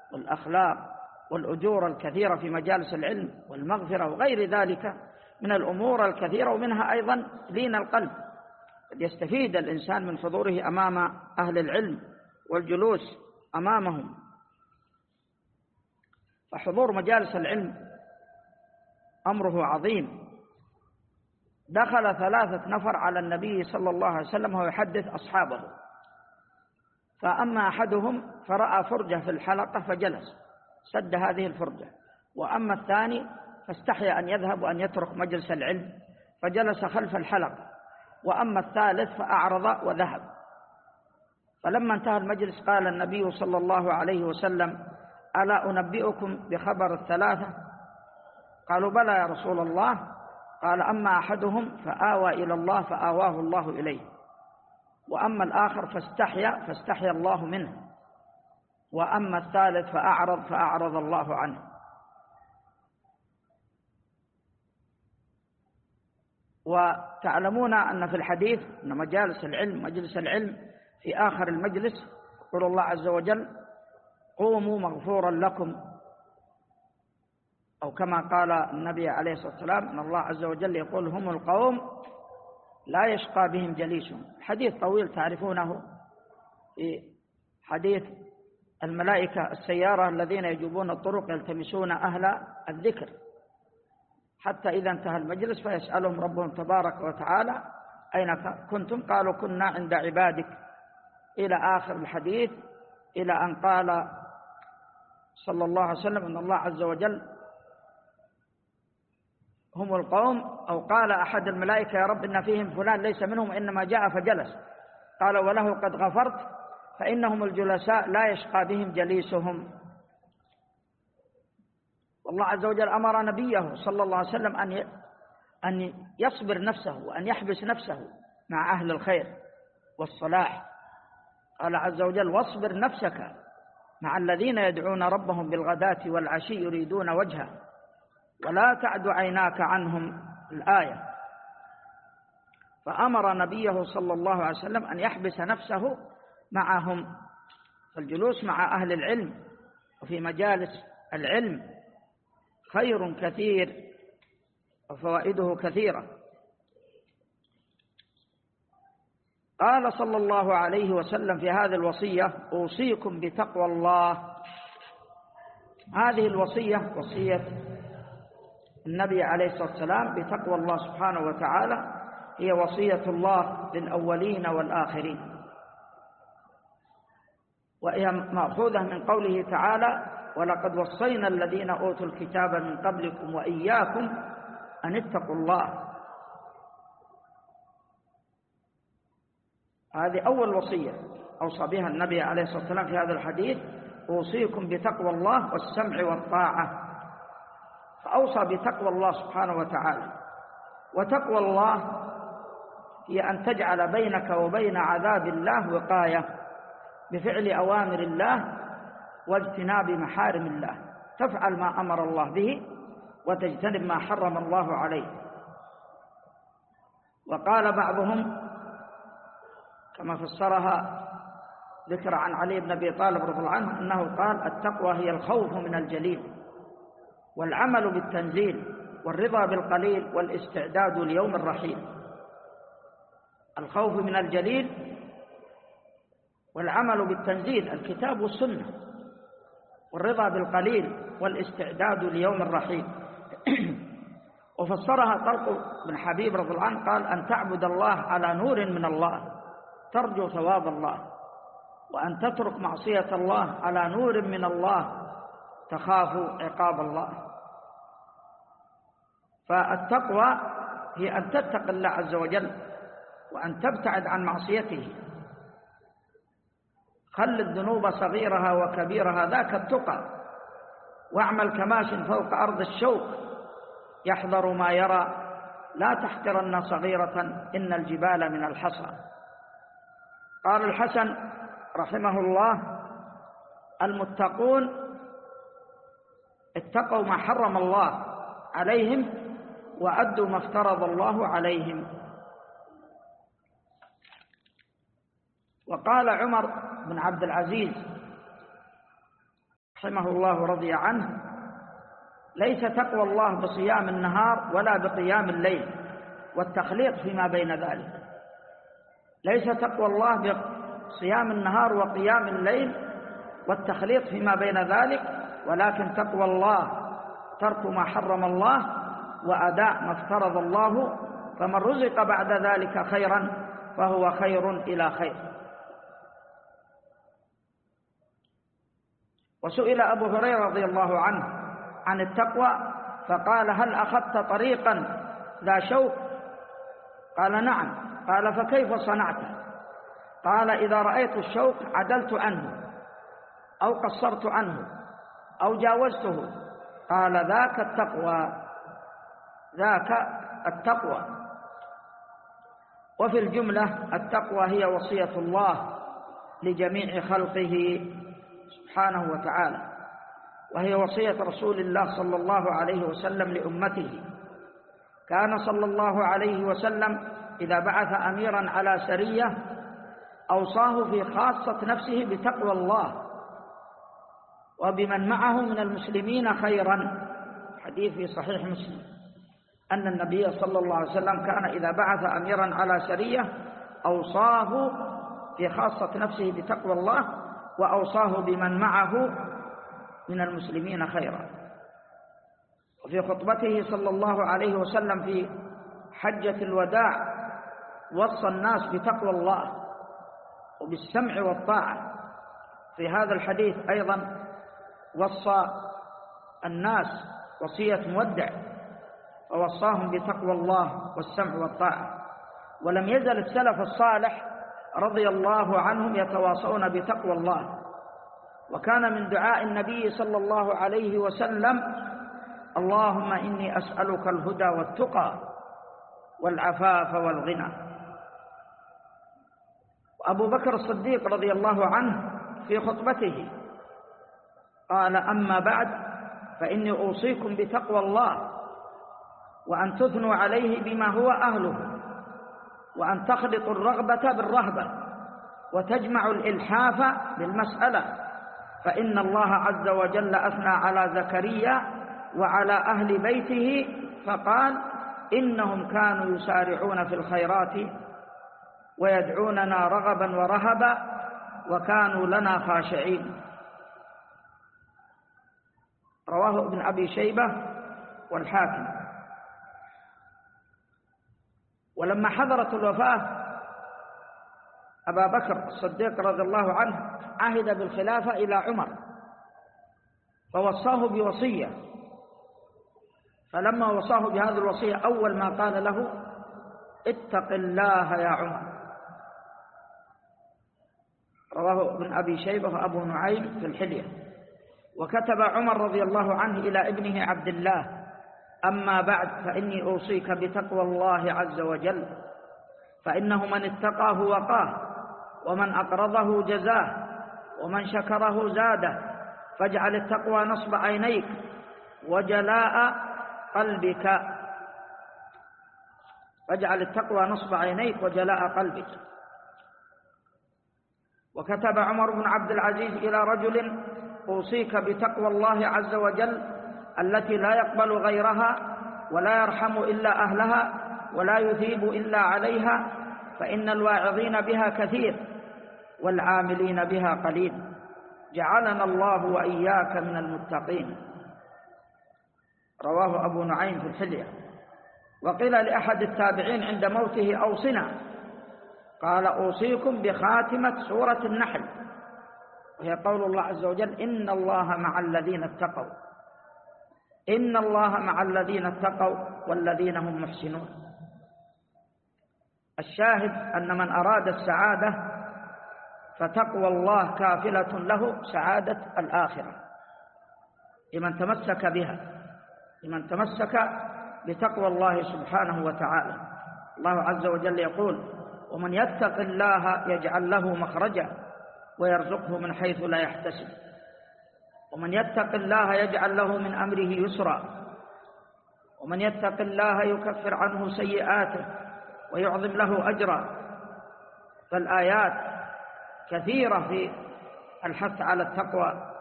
والأخلاق والأجور الكثيرة في مجالس العلم والمغفرة وغير ذلك من الأمور الكثيرة، ومنها أيضا لين القلب، قد يستفيد الإنسان من حضوره أمام أهل العلم والجلوس أمامهم. فحضور مجالس العلم أمره عظيم. دخل 3 نفر على النبي صلى الله عليه وسلم وهو يحدث أصحابه، فأما أحدهم فرأى فرجة في الحلقة فجلس سد هذه الفرجة، وأما الثاني فاستحيا أن يذهب وأن يترك مجلس العلم فجلس خلف الحلقة، وأما الثالث فأعرض وذهب. فلما انتهى المجلس قال النبي صلى الله عليه وسلم: ألا أنبئكم بخبر ال3؟ قالوا: بلى يا رسول الله. قال: أما أحدهم فآوى إلى الله فآواه الله إليه، وأما الآخر فاستحيا الله منه، وأما الثالث فأعرض الله عنه. وتعلمون أن في الحديث أن مجلس العلم في آخر المجلس يقول الله عز وجل: قوموا مغفورا لكم، أو كما قال النبي عليه الصلاة والسلام أن الله عز وجل يقول: هم القوم لا يشقى بهم جليسهم. حديث طويل تعرفونه في حديث الملائكة السيارة الذين يجوبون الطرق يلتمسون أهل الذكر، حتى إذا انتهى المجلس فيسألهم ربهم تبارك وتعالى: أين كنتم؟ قالوا: كنا عند عبادك، إلى آخر الحديث، إلى أن قال صلى الله عليه وسلم أن الله عز وجل هم القوم، أو قال أحد الملائكة: يا رب إن فيهم فلان ليس منهم إنما جاء فجلس. قال: وله قد غفرت، فإنهم الجلساء لا يشقى بهم جليسهم. والله عز وجل أمر نبيه صلى الله عليه وسلم أن يصبر نفسه وأن يحبس نفسه مع أهل الخير والصلاح. قال عز وجل: واصبر نفسك مع الذين يدعون ربهم بالغداة والعشي يريدون وجهه ولا تعد عيناك عنهم، الآية. فأمر نبيه صلى الله عليه وسلم أن يحبس نفسه معهم. فالجلوس مع أهل العلم وفي مجالس العلم خير كثير وفوائده كثيرة. قال صلى الله عليه وسلم في هذه الوصية: أوصيكم بتقوى الله. هذه الوصية وصية النبي عليه الصلاة والسلام بتقوى الله سبحانه وتعالى، هي وصية الله للأولين والآخرين، وهي مأخوذة من قوله تعالى: ولقد وصينا الذين أوتوا الكتاب من قبلكم وإياكم أن اتقوا الله. هذه أول وصية أوصى بها النبي عليه الصلاة والسلام في هذا الحديث: أوصيكم بتقوى الله والسمع والطاعة. فأوصى بتقوى الله سبحانه وتعالى. وتقوى الله هي أن تجعل بينك وبين عذاب الله وقاية بفعل أوامر الله واجتناب محارم الله، تفعل ما أمر الله به وتجتنب ما حرم الله عليه. وقال بعضهم كما فسرها ذكر عن علي بن أبي طالب رضي الله عنه أنه قال: التقوى هي الخوف من الجليل والعمل بالتنزيل والرضا بالقليل والاستعداد ليوم الرحيل. الخوف من الجليل والعمل بالتنزيل الكتاب والسنة، والرضا بالقليل والاستعداد ليوم الرحيل. وفسرها طلق بن حبيب رضي الله عنه قال: أن تعبد الله على نور من الله ترجو ثواب الله، وأن تترك معصية الله على نور من الله تخاف عقاب الله. فالتقوى هي أن تتقي الله عز وجل وأن تبتعد عن معصيته. خل الذنوب صغيرها وكبيرها ذاك التقى، واعمل كماش فوق أرض الشوك يحذر ما يرى، لا تحقرن صغيرة إن الجبال من الحصى. قال الحسن رحمه الله: المتقون اتقوا ما حرم الله عليهم وأدوا ما افترض الله عليهم. وقال عمر بن عبد العزيز رحمه الله رضي عنه: ليس تقوى الله بصيام النهار ولا بقيام الليل والتخليط فيما بين ذلك. ليس تقوى الله بصيام النهار وقيام الليل والتخليط فيما بين ذلك، ولكن تقوى الله ترك ما حرم الله وأداء ما افترض الله، فمن رزق بعد ذلك خيرا فهو خير إلى خير. وسئل أبو هريرة رضي الله عنه عن التقوى فقال: هل أخذت طريقا ذا شوك؟ قال: نعم. قال: فكيف صنعت؟ قال: إذا رأيت الشوك عدلت عنه أو قصرت عنه أو جاوزته. قال: ذاك التقوى، ذاك التقوى. وفي الجملة التقوى هي وصية الله لجميع خلقه سبحانه وتعالى، وهي وصية رسول الله صلى الله عليه وسلم لأمته. كان صلى الله عليه وسلم إذا بعث أميرا على سرية أوصاه في خاصة نفسه بتقوى الله وبمن معه من المسلمين خيرا. حديث في صحيح مسلم أن النبي صلى الله عليه وسلم كان إذا بعث أميرا على سرية أوصاه في خاصة نفسه بتقوى الله وأوصاه بمن معه من المسلمين خيرا. وفي خطبته صلى الله عليه وسلم في حجة الوداع وصى الناس بتقوى الله وبالسمع والطاعة. في هذا الحديث أيضا وصى الناس وصية مودع ووصاهم بتقوى الله والسمع والطاعة. ولم يزل السلف الصالح رضي الله عنهم يتواصون بتقوى الله، وكان من دعاء النبي صلى الله عليه وسلم: اللهم إني أسألك الهدى والتقى والعفاف والغنى. وأبو بكر الصديق رضي الله عنه في خطبته قال: أما بعد فإني أوصيكم بتقوى الله وأن تثنوا عليه بما هو أهله، وأن تخلطوا الرغبة بالرهبة وتجمعوا الإلحاف بالمسألة، فإن الله عز وجل أثنى على زكريا وعلى أهل بيته فقال: إنهم كانوا يسارعون في الخيرات ويدعوننا رغبا ورهبا وكانوا لنا خاشعين. رواه ابن أبي شيبة والحاكم. ولما حضرت الوفاة أبا بكر الصديق رضي الله عنه عهد بالخلافة إلى عمر فوصاه بوصية، فلما وصاه بهذه الوصية أول ما قال له: اتق الله يا عمر. رواه ابن أبي شيبة وأبو نعيم في الحلية. وكتب عمر رضي الله عنه إلى ابنه عبد الله: أما بعد فإني أوصيك بتقوى الله عز وجل، فإنه من اتقاه وقاه، ومن أقرضه جزاه، ومن شكره زاده، فاجعل التقوى نصب عينيك وجلاء قلبك. فاجعل التقوى نصب عينيك وجلاء قلبك. وكتب عمر بن عبد العزيز إلى رجل: أوصيك بتقوى الله عز وجل التي لا يقبل غيرها ولا يرحم إلا أهلها ولا يثيب إلا عليها، فإن الواعظين بها كثير والعاملين بها قليل، جعلنا الله وإياك من المتقين. رواه أبو نعيم في الحلية. وقيل لأحد التابعين عند موته: أوصنا. قال: أوصيكم بخاتمة سورة النحل، وهي قول الله عز وجل: إن الله مع الذين اتقوا. إن الله مع الذين اتقوا والذين هم محسنون. الشاهد أن من أراد السعادة فتقوى الله كافلة له سعادة الآخرة لمن تمسك بها، لمن تمسك بتقوى الله سبحانه وتعالى. الله عز وجل يقول: ومن يتق الله يجعل له مخرجا ويرزقه من حيث لا يحتسب. ومن يتق الله يجعل له من أمره يسرا، ومن يتق الله يكفر عنه سيئاته ويعظم له أجرا. فالآيات كثيرة في الحث على التقوى